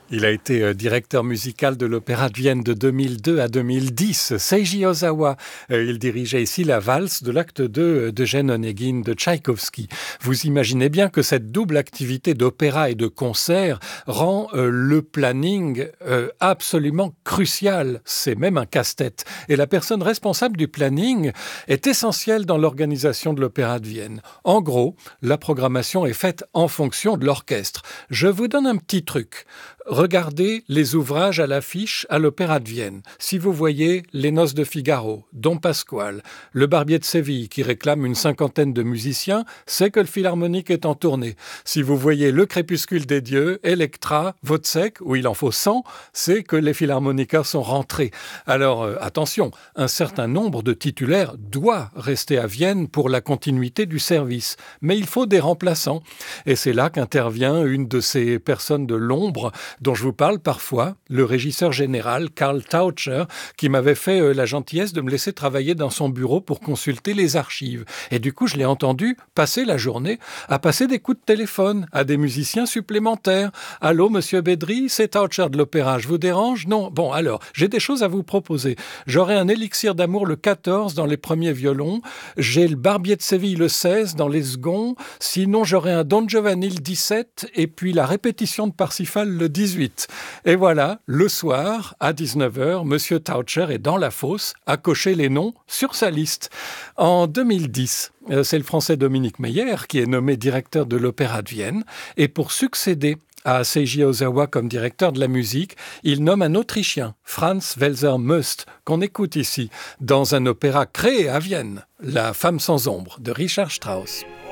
Il a été directeur musical de l'Opéra de Vienne de 2002 à 2010. Seiji Ozawa, il dirigeait ici la valse de l'acte 2 d'Eugène Onegin de Tchaïkovski. Vous imaginez bien que cette double activité d'opéra et de concert rend le planning absolument crucial. C'est même un casse-tête. Et la personne responsable du planning est essentielle dans l'organisation de l'Opéra de Vienne. En gros, la programmation est faite en fonction de l'orchestre. Je vous donne un petit truc. Regardez les ouvrages à l'affiche à l'Opéra de Vienne. Si vous voyez Les Noces de Figaro, Don Pasquale, Le Barbier de Séville qui réclame une 50aine de musiciens, c'est que le Philharmonique est en tournée. Si vous voyez Le Crépuscule des Dieux, Elektra, Wozzeck, où il en faut 100, c'est que les philharmoniqueurs sont rentrés. Alors attention, un certain nombre de titulaires doit rester à Vienne pour la continuité du service. Mais il faut des remplaçants. Et c'est là qu'intervient une de ces personnes de l'ombre dont je vous parle parfois, le régisseur général Karl Taucher, qui m'avait fait la gentillesse de me laisser travailler dans son bureau pour consulter les archives. Et du coup, je l'ai entendu passer la journée à passer des coups de téléphone à des musiciens supplémentaires. « Allô, monsieur Bédry, c'est Taucher de l'Opéra, je vous dérange ?» Non. Bon, alors, j'ai des choses à vous proposer. J'aurai un élixir d'amour le 14 dans les premiers violons, j'ai le Barbier de Séville le 16 dans les seconds, sinon j'aurai un Don Giovanni le 17 et puis la répétition de Parsifal le 18. Et voilà, le soir, à 19h, Monsieur Taucher est dans la fosse à cocher les noms sur sa liste. En 2010, c'est le Français Dominique Meyer qui est nommé directeur de l'Opéra de Vienne. Et pour succéder à Seiji Ozawa comme directeur de la musique, il nomme un Autrichien, Franz Welser-Möst, qu'on écoute ici, dans un opéra créé à Vienne, La Femme sans ombre, de Richard Strauss.